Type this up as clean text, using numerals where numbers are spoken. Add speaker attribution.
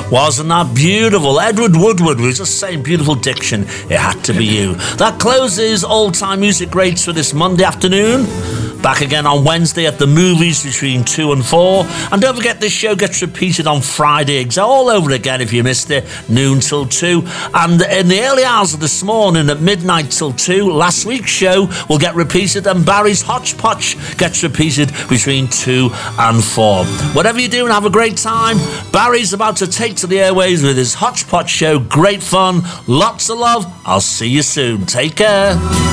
Speaker 1: Wasn't that beautiful? Edward Woodward was just saying beautiful diction. It had to be you. That closes all-time music rates for this Monday afternoon. Back again on Wednesday at the movies between 2 and 4. And don't forget, this show gets repeated on Friday. It's all over again if you missed it, noon till 2. And in the early hours of this morning at midnight till 2, last week's show will get repeated, and Barry's Hodgepodge gets repeated between 2 and 4. Whatever you're doing, have a great time. Barry's about to take to the airwaves with his Hodgepodge show. Great fun, lots of love. I'll see you soon. Take care.